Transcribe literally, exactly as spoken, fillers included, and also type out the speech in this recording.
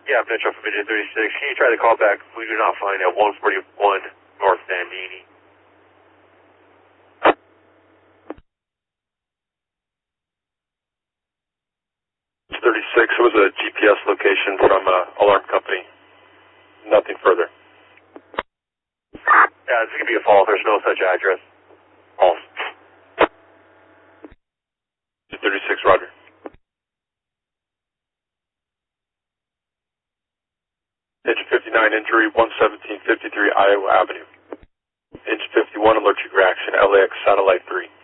Yeah, Mitch off of Midget thirty-six. Can you try to call back? We do not find at one forty-one North Bandini. thirty-six was a G P S location from uh, Alarm Company. Nothing further. Yeah, this could be a false. There's no such address. False. thirty-six, Roger. Engine fifty-nine, injury one seventeen fifty-three Iowa Avenue. Engine fifty-one, allergic reaction, L A X satellite three.